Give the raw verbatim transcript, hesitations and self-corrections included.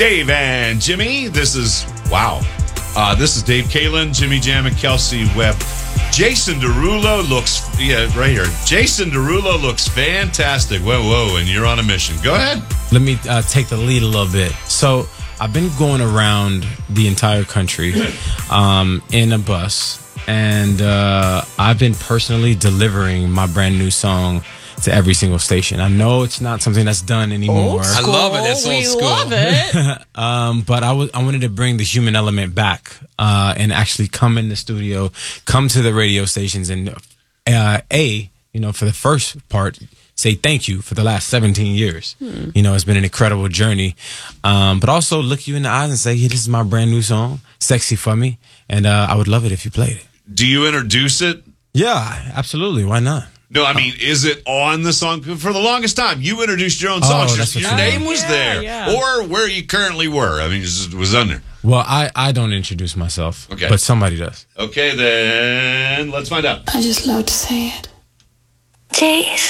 Dave and Jimmy. This is, wow. Uh, this is Dave Kalin, Jimmy Jam, and Kelsey Webb. Jason Derulo looks, yeah, right here. Jason Derulo looks fantastic. Whoa, whoa, and you're on a mission. Go ahead. Let me uh, take the lead a little bit. So I've been going around the entire country um, in a bus, and uh, I've been personally delivering my brand new song to every single station. I know it's not something that's done anymore. Old school. I love it. That's old we school. love it. um, but I, w- I wanted to bring the human element back uh, and actually come in the studio, come to the radio stations, and uh, A, you know, for the first part, say thank you for the last seventeen years. Hmm. You know, it's been an incredible journey. Um, but also look you in the eyes and say, hey, this is my brand new song, Sexy for Me. And uh, I would love it if you played it. Do you introduce it? Yeah, absolutely. Why not? No, I mean, is it on the song? For the longest time, you introduced your own song. Oh, Your, that's what your you name mean. was Yeah, there. yeah. Or where you currently were. I mean, it just was on there. Well, I, I don't introduce myself, Okay. but somebody does. Okay, then let's find out. I just love to say it. Jeez.